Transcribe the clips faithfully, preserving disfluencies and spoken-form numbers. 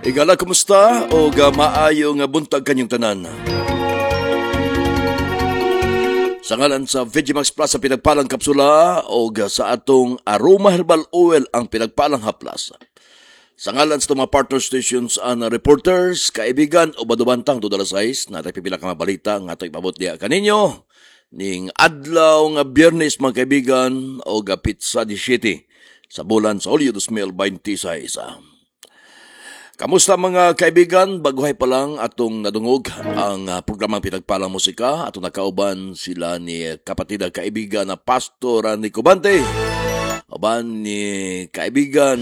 Igala, kumusta? O ga maayo nga buntag kanyang tanan. Sa ngalan sa Vegimax Plus sa pinagpalang kapsula o ga sa atong Aroma Herbal Oil ang pinagpalang haplas. Sa ngalan sa mga partner stations and reporters, kaibigan o badubantang tudalasais na tayo pipila ka mabalita nga ito ipabot niya kaninyo. Ning adlaw nga biyernes mga kaibigan o ga pizza di City sa bulan sa Hulyo two thousand twenty-six. Kamusta mga kaibigan? Baguhay pa lang atong nadungog ang uh, programang Pinagpalang Musika. Atong nakauban sila ni kapatid at kaibigan na Pastor Nico Bante. Uban ni kaibigan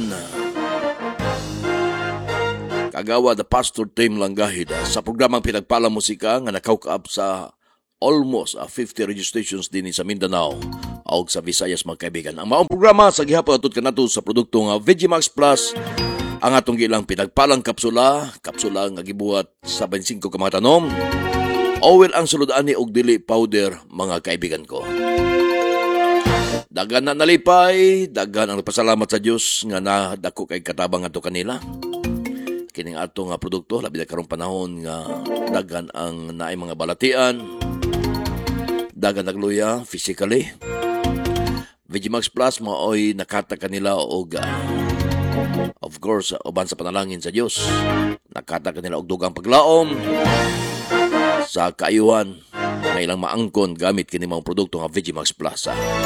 kagawa the Pastor Tim Langgahid sa programang Pinagpalang Musika nga nakaukap sa almost uh, fifty registrations din sa Mindanao o sa Visayas mga kaibigan. Ang maong programa sa gihapon atud kanato sa produktong uh, Vegimax Plus. Ang atong gilang pinagpalang kapsula, kapsula nga gibuhat sa twenty-five ka mga tanom. Oil ang sulod ani og dili powder mga kaibigan ko. Dagan na nalipay, dagan ang pasalamat sa Dios nga nadako kay katabang ato kanila. Kining atong nga produkto labi na karong panahon nga dagan ang naay mga balatian. Dagan nagluya physically. Vegimax Plus maoy nakata kanila og of course, uban sa panalangin sa Diyos. Nakata kanila og dugang paglaom sa kaayuhan na ilang maangkon gamit kini mga produkto nga Vegimax Plus.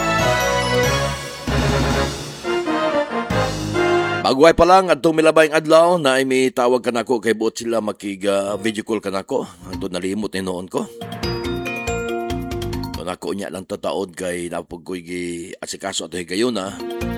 Baguhay pa lang adtong milabayng adlaw na ay may tawag kanako kay buot sila makiga video call kanako. Andun nalimot ni noon ko. Doon ako niya lang tataod kay napag ko'y asikaso ato higayon na.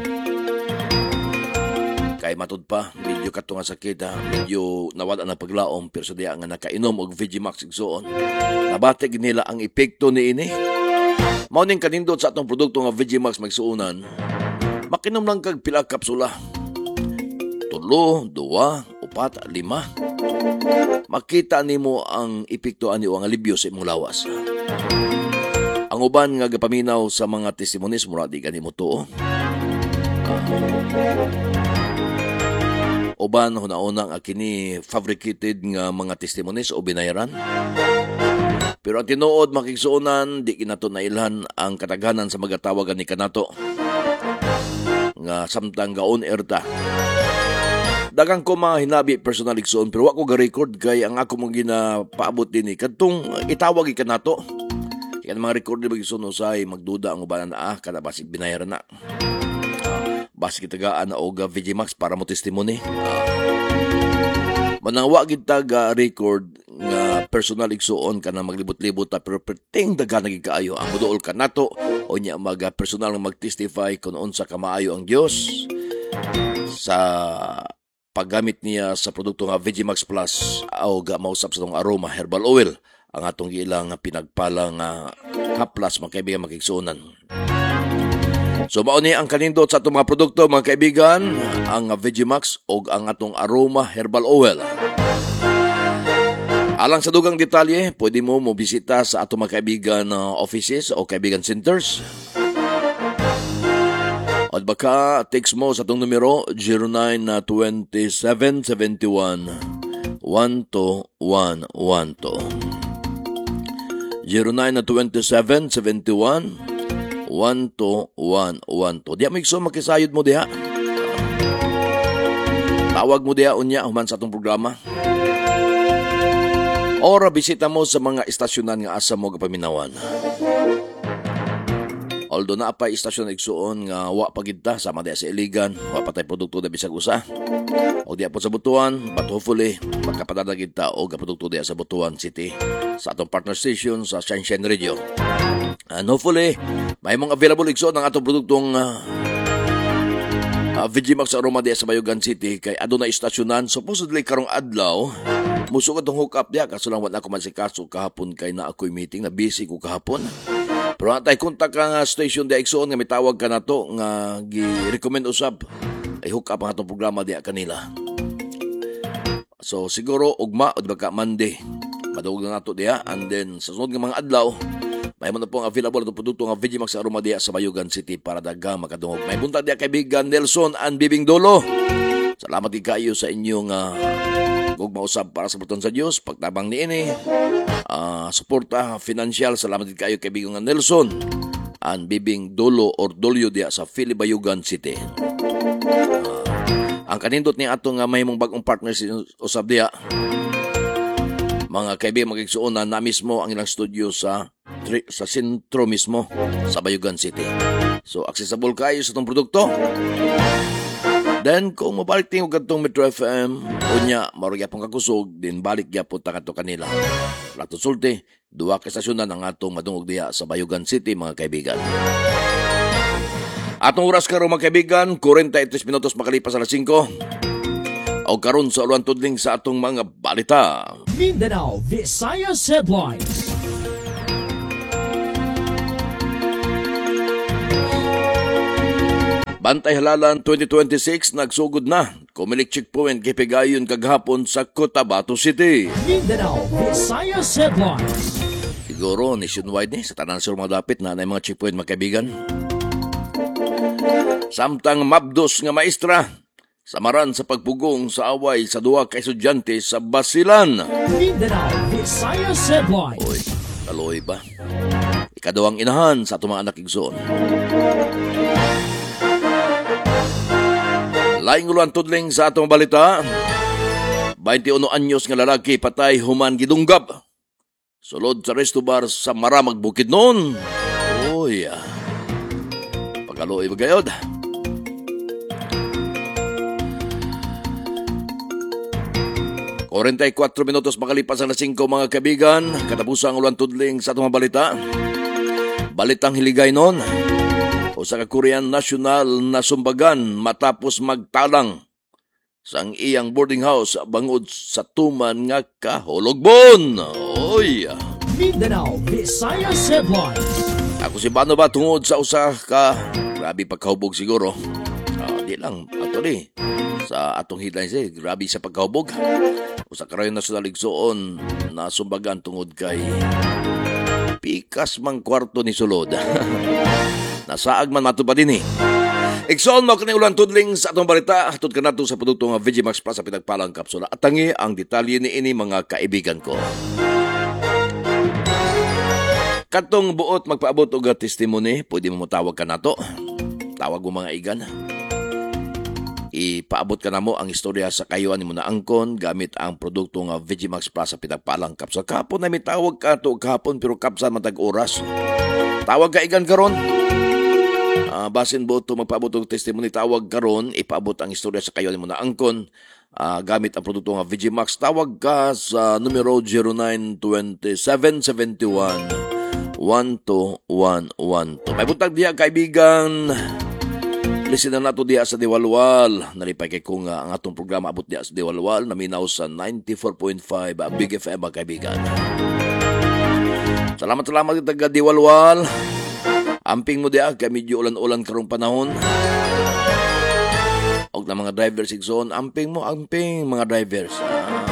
Kay matud pa, medyo kato nga sakit ha, medyo nawala na paglaom, pero sa diya nga nakainom og Vegimax igsoon. Nabatig nila ang epekto ni ini. Mauning kanindot sa atong produkto nga Vegimax magsuunan, makinom lang kag pila kapsula. Tulo, duwa, upat, lima. Makita nimo ang epekto ani o ang alibyo sa imong lawas. Ang uban nga gapaminaw sa mga testimonies mura di kanimo tuo. Uban huna-unang akini fabricated nga mga testimonies o binayaran. Pero ang tinuod makigsuonan, di kinato na ilhan ang kataghanan sa magatawagan ni kanato. Nga samtang gaon erta. Dagang ko mga hinabi personal igsoon pero wako ga-record kay ang ako mong ginapaabot din eh. Kadtong itawag ikanato. Kaya mga record di magigsoon usay magduda ang ubanan na ah, kada basig binayaran na. Basi kitagaan na og Vegimax para mo testimony. Uh, manangwa kita ga record nga personal igsuon ka na maglibot-libot ta pero perting daga naging kaayo ang muduol ka nato o niya mag personal nga mag-testify kung unsa ka maayo ang Dios sa paggamit niya sa produkto nga Vegimax Plus o ga mausap sa tong Aroma Herbal Oil ang atong ilang pinagpalang uh, haplas mga kaibigan makigsuonan. So mauni ang kanindot sa atong mga produkto mga kaibigan, ang Vegimax o ang atong Aroma Herbal Oil. Alang sa dugang detalye, pwede mo mo bisita sa atong mga kaibigan uh, offices o kaibigan centers. At baka text mo sa atong numero zero nine two seven seven one one two one one two zero nine two seven seven one one two one one two. Diya magso makisayod mo diha. Tawag mo diha unya human sa atong programa. Ora bisita mo sa mga istasyonan nga asa mo gapaminawan. Although na pa istasyon igsuon nga wa pagidta sama diha sa Iligan, wa patay produkto da bisag usa. O diha po sa Butuan, but hopefully magkapadadagid ta og produkto diha sa Butuan City sa atong partner station sa Sunshine Radio. And hopefully, may mong available igsoon ng atong produktong uh, uh, Vegimax Aroma diya sa Bayugan City kay aduna istasyonan. Supposedly karong adlaw, musukod tong hook up diya kaso lang wala ko man si kaso kahapon kay na ako'y meeting na busy ko kahapon. Pero natay kontak ka nga station diya igsoon nga may tawag ka na to nga gi-recommend usab ay hook up ang atong programa diya kanila. So siguro ugma o diba ka Monday madawag na nato diya and then sa sunod nga mga adlaw may mo na pong available na produkto ng Vegimax Aroma diya sa Bayugan City para daga makadungog. May bunta diya kaibigan Nelson and Bibing Dolo. Salamat din kayo sa inyong uh, gugmausab para sa buton sa Dios, pagtabang ni ini, uh, suporta financial. Salamat din kayo kay Bigong Nelson and Bibing Dolo or Dolio dia sa Filibayugan City. Uh, ang kanindot ni atong uh, may mong bagong partners usab dia. Mga kaibigan magigsuon na mismo ang ilang studio sa sa sentro mismo sa Bayugan City. So accessible kayo sa itong produkto. Then, kung mabalik tingog katong Metro F M, unya, marag yapong kakusog, din balik yapon ta kato kanila. Lato sulti, duwa ka estasyonan ang atong madungog diya sa Bayugan City, mga kaibigan. Atong oras karon mga kaibigan, forty-three minutos makalipas alas singko. O karon sa uluan tudling sa atong mga balita. Mindanao Visayas Headlines. Bantay Halalan twenty twenty-six nagsugod na. Kumilik checkpoint kipigayon kaghapon sa Cotabato City. Mindanao Visayas Headlines. Siguro nationwide ni sa tanan sa mga dapit na na mga checkpoint mga kaibigan. Samtang mabdos nga maestra samaran sa pagpugong sa away sa duwa ka estudyante sa Basilan. Mindanao Visayas Headlines. Oy, kaloy ba? Ikadawang inahan sa atong mga anak igsoon. Laing uluan tudling sa atong balita, twenty-one anyos nga lalaki patay human gidunggab. Sulod sa resto bar sa Maramag Bukidnon. Oy, ah. Pagkaloy ba gayod? forty-four minutos makalipas alas singko mga kaibigan. Katapusang ulan tudling sa atong balita. Balitang hiligay nun. O sa Korean national na sumbagan matapos magtalang sa iyang boarding house bangod sa tuman nga kahulugbon. Oy! Mindanao Visayas Headlines. Ako si Bano ba tungod sa usa ka grabe pagkahubog siguro. Uh, di lang, actually, sa atong headlines eh, grabe sa pagkahubog. O sa Korean national igsoon na sumbagan tungod kay pikas mang kwarto ni sulod. Nasaag man mato pa din eh. Ikson mo kani ulan tudling sa atong balita. Hatod ka nato sa produkto nga Vegimax Plus sa pinagpalang kapsula. At tangi ang detalye ni ini mga kaibigan ko. Katong buot magpaabot og testimony, pwede mo matawag ka nato. Tawag mo mga igan. Ipaabot ka na mo ang istorya sa kayuan mo na angkon gamit ang produkto nga Vegimax Plus sa pinagpalang kapsula. Kahapon na may tawag ka to kahapon pero kapsa matag oras. Tawag ka igan karon. Uh, basin bo ito magpaabot ng testimony, tawag karon, ipaabot ang istorya sa kayo mo na angkon uh, gamit ang produkto nga Vegimax. Tawag ka sa numero zero nine two seven seven one one two one one two. May buntag diya kaibigan. Listen na nato diya sa Diwalwal. Nalipay kay kung uh, ang atong programa abot diya sa Diwalwal. Naminaw sa ninety-four point five uh, Big F M kaibigan. Salamat salamat taga Diwalwal. Amping mo diya, kaya medyo ulan-ulan karong panahon. Og na mga drivers igsoon, amping mo, amping mga drivers. Ah.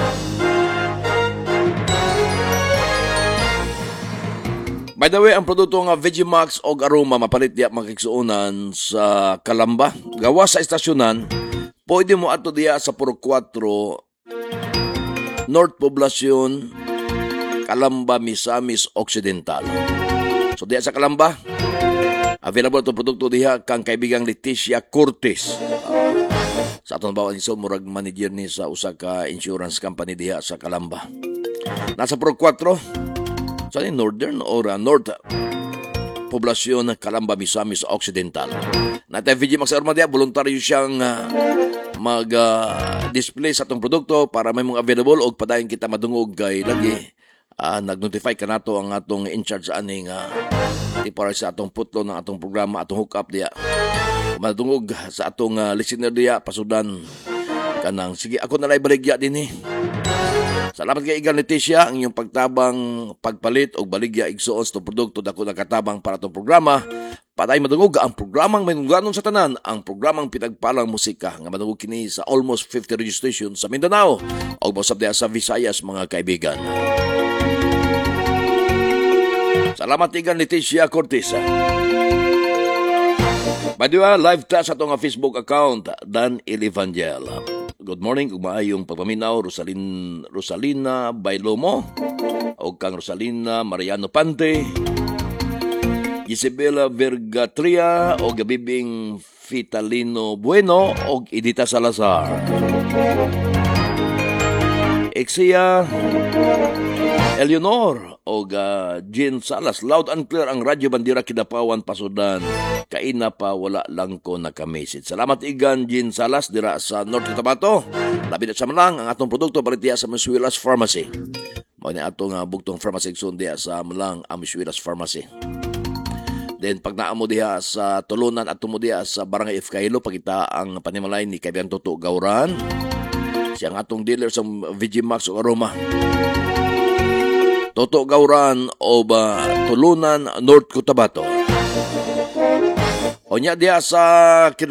By the way, ang produkto nga Vegimax og Aroma mapalit diya mga igsuonan sa Kalamba. Gawa sa estasyonan, pwede mo ato diya sa Puro four North Poblacion, Kalamba, Misamis Occidental. So diya sa Kalamba, available itong produkto diha kang kaibigang Leticia Cortez. Uh, sa atong bawang iso, murag manager ni sa usa ka insurance company diha sa Kalamba. Nasa Pro four, sa so, Northern or uh, North Poblacion, Kalamba, Misamis Occidental. Natay Vegimax Aroma diha, voluntaryo siyang uh, mag-display uh, sa atong produkto para may mga available o padayon kita madungog kay lagi. Uh, nag-notify ka nato ang atong in-charge sa aning uh, para sa atong putlo ng atong programa, atong hook-up diya. Madungog sa atong uh, listener diya, pasudan kanang. Sige, ako nalay baligya din eh. Salamat kay Igan Leticia, ang iyong pagtabang pagpalit o baligya igsuon sa produkto dako nakatabang para atong programa. Patay madungog ang programang manungganon sa tanan, ang programang pinagpalang musika nga madungog kini sa almost fifty registration sa Mindanao o mosab diya sa Visayas mga kaibigan. Salamat Igan Leticia Cortez. By the way, live ta sa itong Facebook account, Dan Elevangel. good morning ug maayong pagpaminaw Rosalin Rosalina Bailomo o kang Rosalina Mariano Pante, Isabela Vergatria o gabibing Fitalino Bueno o Edita Salazar. Exia Eleanor o uh, Jean Salas. Loud and clear ang Radyo Bandira Kidapawan Pasudan. Kaina pa wala lang ko naka-message. Salamat igan Jean Salas dira sa North Cotabato. Labi na sa malang ang atong produkto balitiya sa Misuelas Pharmacy. Mao ni atong uh, bugtong pharmacy diya sa malang ang Misuelas Pharmacy. Then pag naamo diha sa Tulunan at tumo diha sa Barangay F. Kailo, pagita ang panimalay ni Kaibigan Toto Gauran. Siyang atong dealer sa Vigimax o Aroma. Toto Gauran o ba Tulunan, North Cotabato. O niya diya sa